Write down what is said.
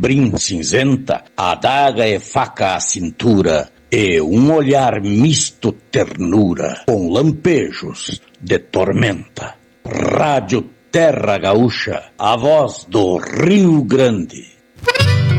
brim cinzenta, adaga e faca à cintura, e um olhar misto ternura, com lampejos de tormenta. Rádio Terra Gaúcha, a voz do Rio Grande.